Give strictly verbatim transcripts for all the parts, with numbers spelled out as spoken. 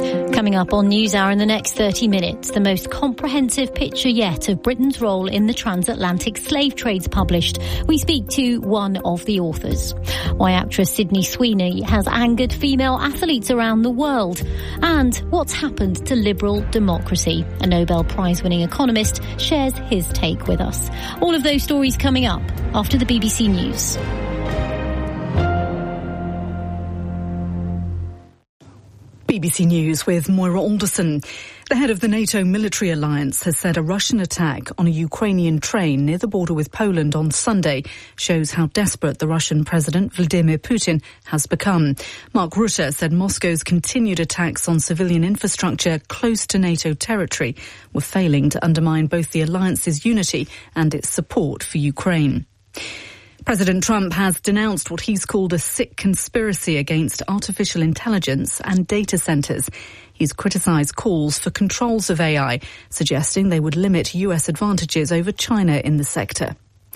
Coming up on NewsHour in the next thirty minutes, the most comprehensive picture yet of Britain's role in the transatlantic slave trades published. We speak to one of the authors. Why actress Sydney Sweeney has angered female athletes around the world. And what's happened to liberal democracy. A Nobel Prize-winning economist shares his take with us. All of those stories coming up after the B B C News. B B C News with Moira Alderson. The head of the NATO military alliance has said a Russian attack on a Ukrainian train near the border with Poland on Sunday shows how desperate the Russian President Vladimir Putin has become. Mark Rutte said Moscow's continued attacks on civilian infrastructure close to NATO territory were failing to undermine both the alliance's unity and its support for Ukraine. President Trump has denounced what he's called a sick conspiracy against artificial intelligence and data centres. He's criticised calls for controls of A I, suggesting they would limit U S advantages over China in the sector.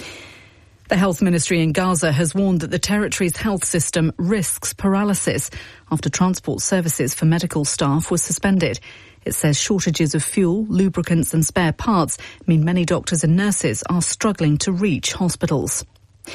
The health ministry in Gaza has warned that the territory's health system risks paralysis after transport services for medical staff were suspended. It says shortages of fuel, lubricants and spare parts mean many doctors and nurses are struggling to reach hospitals.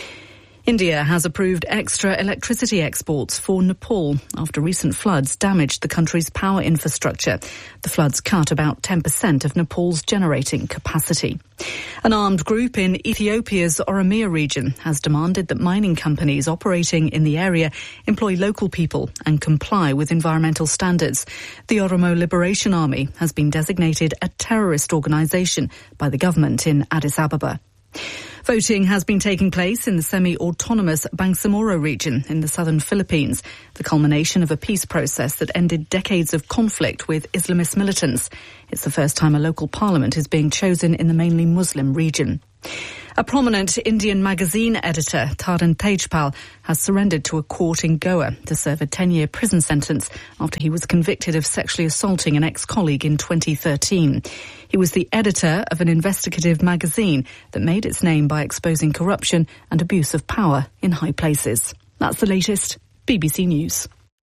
India has approved extra electricity exports for Nepal after recent floods damaged the country's power infrastructure. The floods cut about ten percent of Nepal's generating capacity. An armed group in Ethiopia's Oromia region has demanded that mining companies operating in the area employ local people and comply with environmental standards. The Oromo Liberation Army has been designated a terrorist organisation by the government in Addis Ababa. Voting has been taking place in the semi-autonomous Bangsamoro region in the southern Philippines, the culmination of a peace process that ended decades of conflict with Islamist militants. It's the first time a local parliament is being chosen in the mainly Muslim region. A prominent Indian magazine editor, Taran Tejpal, has surrendered to a court in Goa to serve a ten-year prison sentence after he was convicted of sexually assaulting an ex-colleague in twenty thirteen. He was the editor of an investigative magazine that made its name by exposing corruption and abuse of power in high places. That's the latest. B B C News.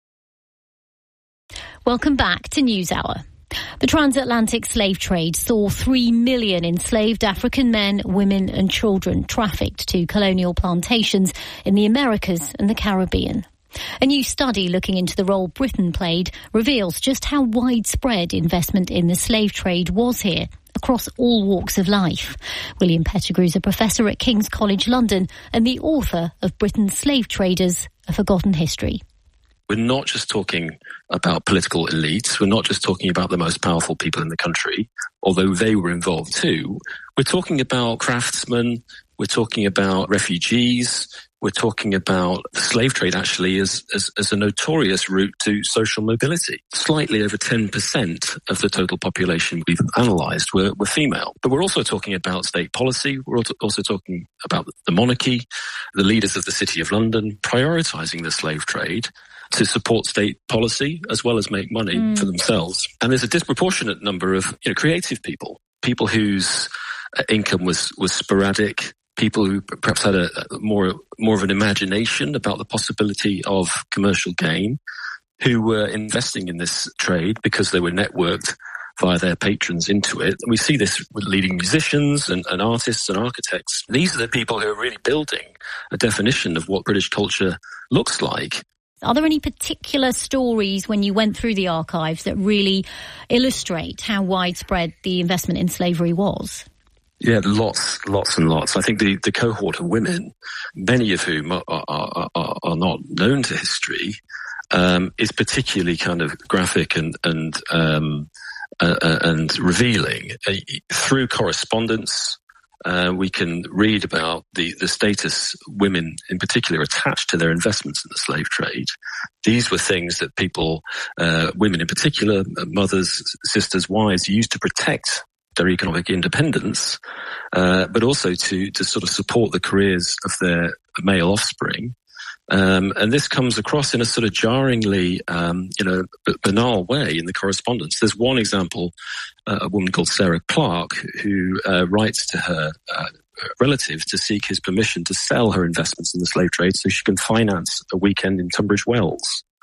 Welcome back to NewsHour. The transatlantic slave trade saw three million enslaved African men, women and children trafficked to colonial plantations in the Americas and the Caribbean. A new study looking into the role Britain played reveals just how widespread investment in the slave trade was here across all walks of life. William Pettigrew is a professor at King's College London and the author of Britain's Slave Traders, A Forgotten History. We're not just talking about political elites. We're not just talking about the most powerful people in the country, although they were involved too. We're talking about craftsmen. We're talking about refugees. We're talking about the slave trade actually as, as, as a notorious route to social mobility. Slightly over ten percent of the total population we've analysed were, were female. But we're also talking about state policy. We're also talking about the monarchy, the leaders of the City of London prioritising the slave trade to support state policy as well as make money mm. for themselves. And there's a disproportionate number of you know, creative people, people whose income was, was sporadic, people who perhaps had a, a more more of an imagination about the possibility of commercial gain, who were investing in this trade because they were networked via their patrons into it. And we see this with leading musicians and, and artists and architects. These are the people who are really building a definition of what British culture looks like. Are there any particular stories when you went through the archives that really illustrate how widespread the investment in slavery was? Yeah, lots, lots and lots. I think the, the cohort of women, many of whom are, are, are, are not known to history, um, is particularly kind of graphic and, and, um, uh, and revealing. Uh, through correspondence, Uh, we can read about the, the status women in particular attached to their investments in the slave trade. These were things that people, uh, women in particular, mothers, sisters, wives, used to protect their economic independence, uh, but also to, to sort of support the careers of their male offspring. Um, and this comes across in a sort of jarringly, um, you know, b- banal way in the correspondence. There's one example, uh, a woman called Sarah Clark, who uh, writes to her uh, relative to seek his permission to sell her investments in the slave trade so she can finance a weekend in Tunbridge Wells.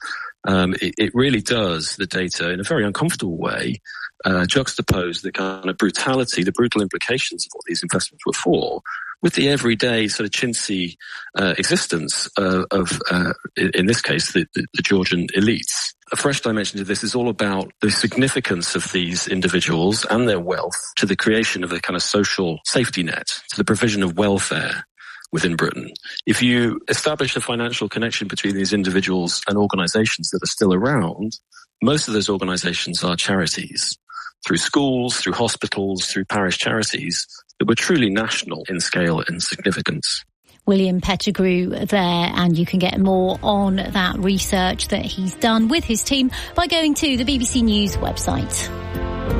Um, it, it really does, the data, in a very uncomfortable way, uh, juxtapose the kind of brutality, the brutal implications of what these investments were for, with the everyday sort of chintzy uh, existence uh, of, uh, in, in this case, the, the, the Georgian elites. A fresh dimension to this is all about the significance of these individuals and their wealth to the creation of a kind of social safety net, to the provision of welfare within Britain. If you establish a financial connection between these individuals and organizations that are still around, most of those organizations are charities, through schools, through hospitals, through parish charities that were truly national in scale and significance. William Pettigrew there, and you can get more on that research that he's done with his team by going to the B B C News website.